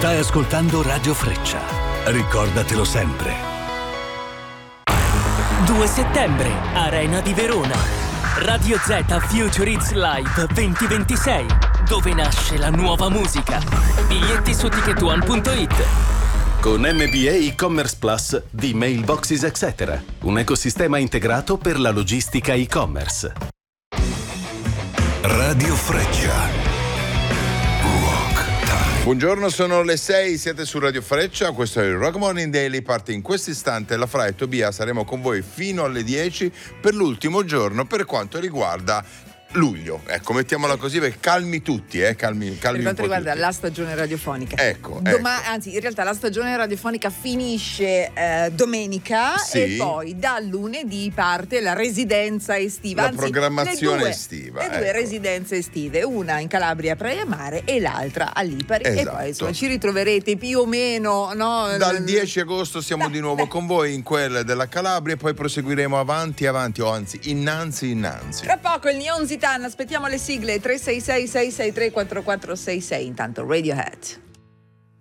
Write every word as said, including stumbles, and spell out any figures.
Stai ascoltando Radio Freccia. Ricordatelo sempre. due settembre, Arena di Verona. Radio Z Future Hits Live duemilaventisei, dove nasce la nuova musica. Biglietti su ticket one punto it. Con M B A e-commerce plus di Mailboxes et cetera. Un ecosistema integrato per la logistica e-commerce. Radio Freccia. Buongiorno, sono le sei, siete su Radio Freccia, questo è il Rock Morning Daily. Parte in questo istante la Fra e Tobia, saremo con voi fino alle dieci per l'ultimo giorno per quanto riguarda luglio. Ecco, mettiamola così per calmi tutti, eh, calmi, calmi per quanto un po' riguarda tutti. la stagione radiofonica. Ecco, Doma- ecco. Anzi, in realtà la stagione radiofonica finisce eh, domenica Sì. e poi dal lunedì parte la residenza estiva. La Anzi, programmazione le due, estiva, Le due ecco. residenze estive, una in Calabria Praia Mare e l'altra a Lipari. E Esatto. poi insomma ci ritroverete più o meno, no? Dal dieci agosto siamo di nuovo con voi in quelle della Calabria e poi proseguiremo avanti avanti o anzi innanzi innanzi. Tra poco il Neon Zitan, aspettiamo le sigle tre sei sei sei sei tre quattro quattro sei sei, intanto Radiohead.